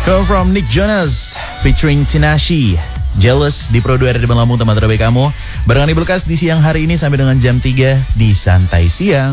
Come from Nick Jonas featuring Tinashe, Jealous di Pro 2 ada di Lampung, teman terbaik kamu. Barengan Ibu Lukas di siang hari ini sampai dengan jam 3 di Santai Siang.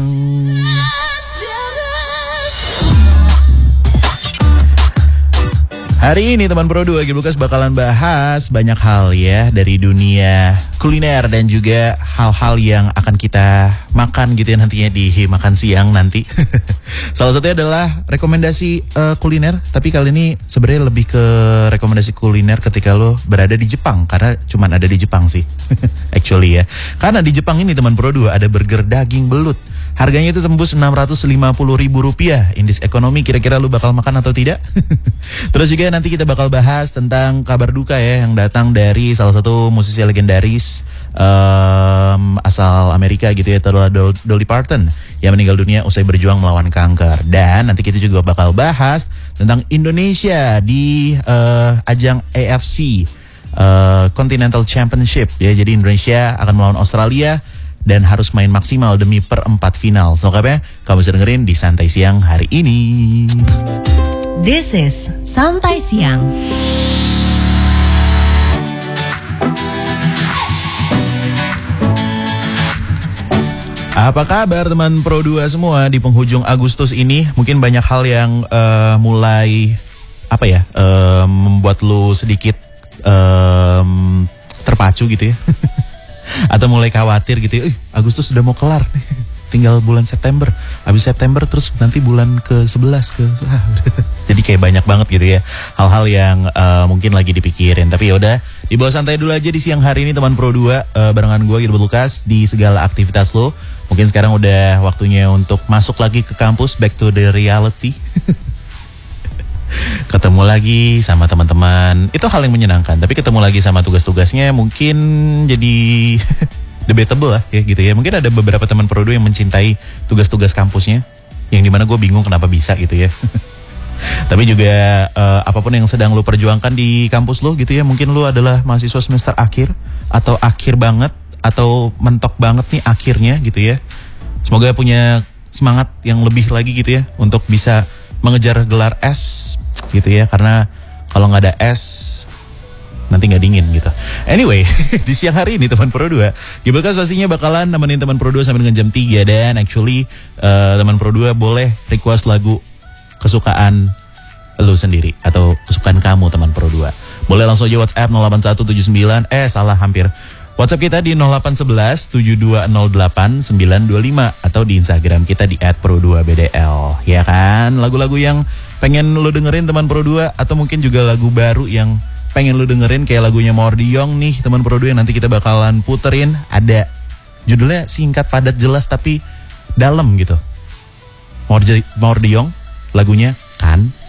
Hari ini teman Pro 2 Ibu Lukas bakalan bahas banyak hal ya dari dunia kuliner dan juga hal-hal yang akan kita makan gitu ya nantinya di makan siang nanti. Salah satunya adalah rekomendasi kuliner, tapi kali ini sebenarnya lebih ke rekomendasi kuliner ketika lo berada di Jepang, karena cuman ada di Jepang sih. Actually ya. Karena di Jepang ini teman Pro 2 ada burger daging belut. Harganya itu tembus Rp650.000. Indeks ekonomi, kira-kira lu bakal makan atau tidak? Terus juga nanti kita bakal bahas tentang kabar duka ya yang datang dari salah satu musisi legendaris asal Amerika gitu ya, itu adalah Dolly Parton yang meninggal dunia usai berjuang melawan kanker. Dan nanti kita juga bakal bahas tentang Indonesia di ajang AFC Continental Championship ya. Jadi Indonesia akan melawan Australia dan harus main maksimal demi perempat final. Selengkapnya kamu bisa dengerin di Santai Siang hari ini. This is Santai Siang. Apa kabar teman Pro 2 semua di penghujung Agustus ini? Mungkin banyak hal yang mulai membuat lu sedikit terpacu gitu ya. Atau mulai khawatir gitu ya, Agustus sudah mau kelar, tinggal bulan September. Habis September terus nanti bulan ke-11 Jadi kayak banyak banget gitu ya hal-hal yang mungkin lagi dipikirin. Tapi yaudah, dibawa santai dulu aja di siang hari ini teman Pro 2 barengan gue Gilbert Lucas di segala aktivitas lo. Mungkin sekarang udah waktunya untuk masuk lagi ke kampus, back to the reality. Ketemu lagi sama teman-teman, itu hal yang menyenangkan. Tapi ketemu lagi sama tugas-tugasnya mungkin jadi debatable lah ya gitu ya. Mungkin ada beberapa teman Pro 2 yang mencintai tugas-tugas kampusnya, yang dimana gue bingung kenapa bisa gitu ya. Tapi juga apapun yang sedang lu perjuangkan di kampus lu gitu ya. Mungkin lu adalah mahasiswa semester akhir, atau akhir banget, atau mentok banget nih akhirnya gitu ya. Semoga punya semangat yang lebih lagi gitu ya untuk bisa mengejar gelar S gitu ya, karena kalau nggak ada S nanti nggak dingin gitu. Anyway, di siang hari ini teman Pro 2 Gibelkas pastinya bakalan nemenin teman Pro 2 sampai dengan jam 3. Dan actually teman Pro 2 boleh request lagu kesukaan lu sendiri atau kesukaan kamu teman Pro 2. Boleh langsung aja WhatsApp 08179 hampir WhatsApp kita di 0811 7208 925 atau di Instagram kita di @pro2bdl. Ya kan, lagu-lagu yang pengen lu dengerin teman Pro 2, atau mungkin juga lagu baru yang pengen lu dengerin kayak lagunya Mordiong nih teman Pro 2 yang nanti kita bakalan puterin. Ada judulnya singkat padat jelas tapi dalam gitu. Mordiong lagunya kan.